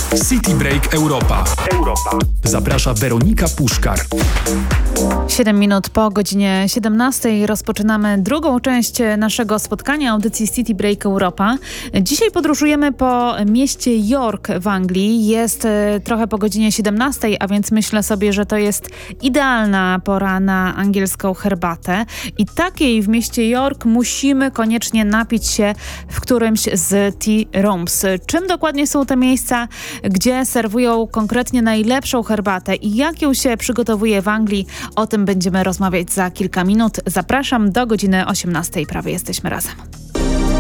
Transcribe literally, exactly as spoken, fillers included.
City Break Europa. Europa. Zaprasza Weronika Puszkar. siedem minut po godzinie siedemnastej rozpoczynamy drugą część naszego spotkania audycji City Break Europa. Dzisiaj podróżujemy po mieście York w Anglii. Jest trochę po godzinie siedemnastej, a więc myślę sobie, że to jest idealna pora na angielską herbatę. I takiej w mieście York musimy koniecznie napić się w którymś z tea rooms. Czym dokładnie są te miejsca, gdzie serwują konkretnie najlepszą herbatę i jak ją się przygotowuje w Anglii? O tym będziemy rozmawiać za kilka minut. Zapraszam do godziny osiemnastej. Prawie jesteśmy razem.